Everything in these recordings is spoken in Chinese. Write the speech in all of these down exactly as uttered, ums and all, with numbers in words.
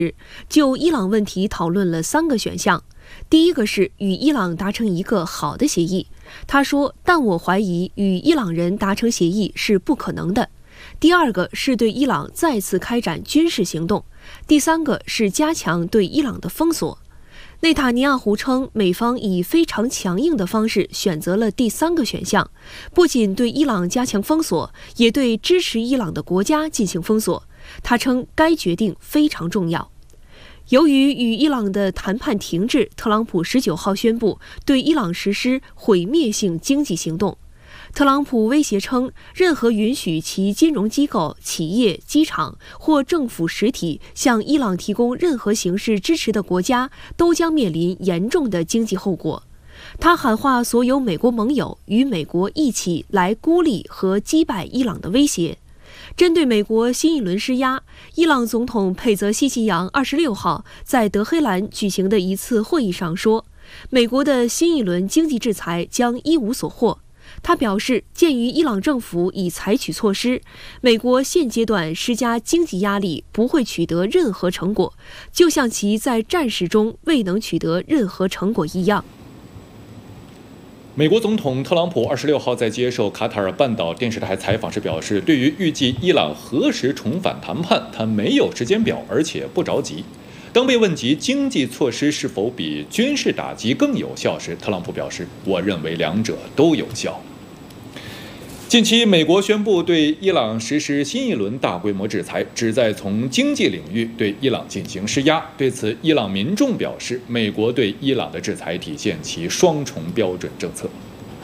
就伊朗问题讨论了三个选项。第一个是与伊朗达成一个好的协议，他说，但我怀疑与伊朗人达成协议是不可能的。第二个是对伊朗再次开展军事行动，第三个是加强对伊朗的封锁。内塔尼亚胡称，美方以非常强硬的方式选择了第三个选项，不仅对伊朗加强封锁，也对支持伊朗的国家进行封锁。他称该决定非常重要。由于与伊朗的谈判停滞，特朗普十九号宣布对伊朗实施毁灭性经济行动。特朗普威胁称，任何允许其金融机构、企业、机场或政府实体向伊朗提供任何形式支持的国家，都将面临严重的经济后果。他喊话所有美国盟友，与美国一起来孤立和击败伊朗的威胁。针对美国新一轮施压，伊朗总统佩泽西奇扬二十六号在德黑兰举行的一次会议上说，美国的新一轮经济制裁将一无所获。他表示，鉴于伊朗政府已采取措施，美国现阶段施加经济压力不会取得任何成果，就像其在战事中未能取得任何成果一样。 美国总统特朗普二十六号在接受卡塔尔半岛电视台采访时表示，对于预计伊朗何时重返谈判，他没有时间表，而且不着急。当被问及经济措施是否比军事打击更有效时，特朗普表示，我认为两者都有效。近期，美国宣布对伊朗实施新一轮大规模制裁，旨在从经济领域对伊朗进行施压。对此，伊朗民众表示，美国对伊朗的制裁体现其双重标准政策。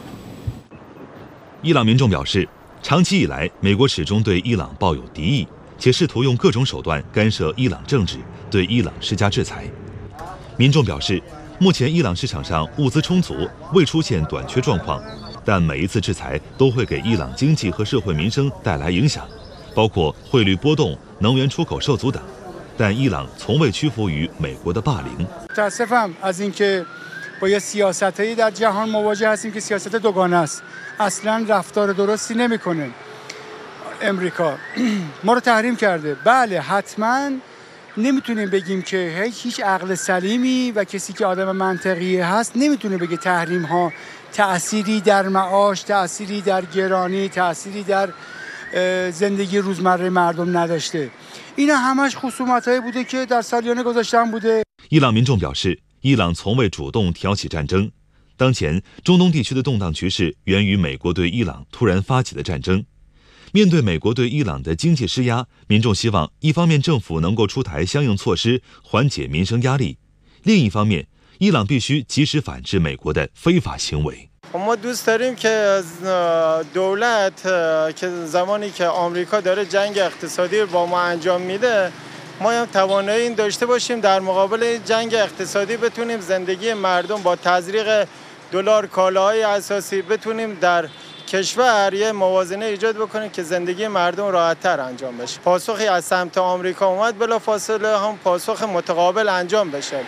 伊朗民众表示，长期以来，美国始终对伊朗抱有敌意，且试图用各种手段干涉伊朗政治，对伊朗施加制裁。民众表示，目前伊朗市场上物资充足，未出现短缺状况。但每一次制裁都会给伊朗经济和社会民生带来影响，包括汇率波动、能源出口受阻等。但伊朗从未屈服于美国的霸凌。 متاسفم از اینکه با یه سیاستایی در جهان مواجه هستیم که سیاست دوگانه است. اصلا رفتار درستی نمیکنه. امریکا ما رو تحریم کرده. بله حتما نمیتونیم بگیم که هیچ عقل سلیمی و کسی که آدم منطقی هست نمیتونه بگه تحریم ها تأثیری در معاش، تأثیری در گرانی، تأثیری در زندگی روزمره مردم نداشته. اینا همش خصومتایی بوده که در سالیان گذشته بوده. 伊朗民众表示，伊朗从未主动挑起战争。当前，中东地区的动荡局势源于美国对伊朗突然发起的战争。面对美国对伊朗的经济施压，民众希望一方面政府能够出台相应措施缓解民生压力，另一方面伊朗必须及时反制美国的非法行为。 ما دوست داریم که از دولت که زمانی که آمریکا داره جنگ اقتصادی با ما انجام میده ما هم توانایی این داشته باشیم در مقابل جنگ اقتصادی بتونیم زندگی مردم با تزریق دلار کالاهای اساسی بتونیم در کشور یه موازنه ایجاد بکنیم که زندگی مردم راحت‌تر انجام بشه. پاسخی از سمت آمریکا اومد بلافاصله هم پاسخ متقابل انجام بشه.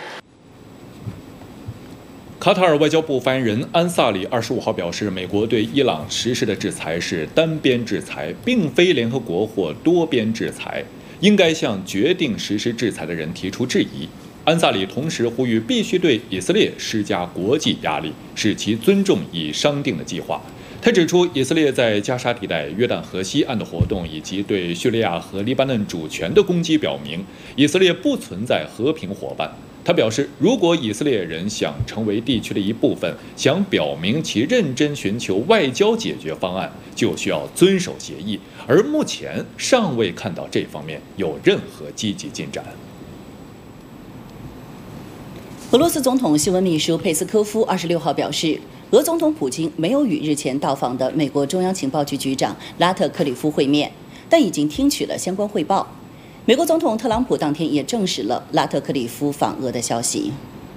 卡塔尔外交部发言人安萨里二十五号表示，美国对伊朗实施的制裁是单边制裁，并非联合国或多边制裁，应该向决定实施制裁的人提出质疑。安萨里同时呼吁必须对以色列施加国际压力，使其尊重已商定的计划。他指出，以色列在加沙地带、约旦河西岸的活动以及对叙利亚和黎巴嫩主权的攻击，表明以色列不存在和平伙伴。他表示，如果以色列人想成为地区的一部分，想表明其认真寻求外交解决方案，就需要遵守协议，而目前尚未看到这方面有任何积极进展。 俄罗斯总统新闻秘书佩斯科夫二十六号表示，俄总统普京没有与日前到访的美国中央情报局局长拉特克里夫会面，但已经听取了相关汇报。美国总统特朗普当天也证实了拉特克里夫访俄的消息。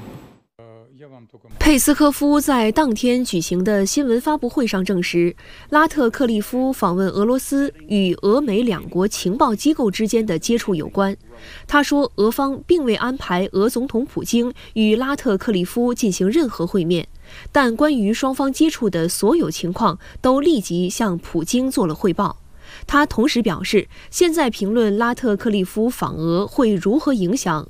佩斯科夫在当天举行的新闻发布会上证实，拉特克利夫访问俄罗斯与俄美两国情报机构之间的接触有关。他说，俄方并未安排俄总统普京与拉特克利夫进行任何会面，但关于双方接触的所有情况都立即向普京做了汇报。他同时表示，现在评论拉特克利夫访俄会如何影响